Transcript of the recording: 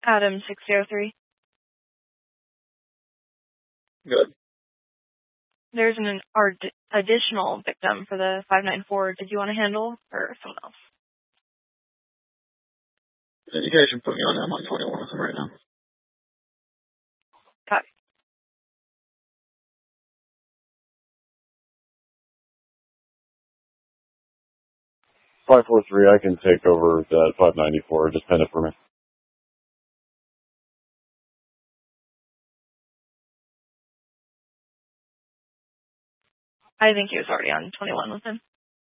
Adam 603. Good. There's an additional victim for the 594. Did you want to handle or someone else? You guys should put me on. I'm on 21 with him right now. Copy. Five, 4, 3. I can take over that 594. Just pin it for me. I think he was already on 21 with him.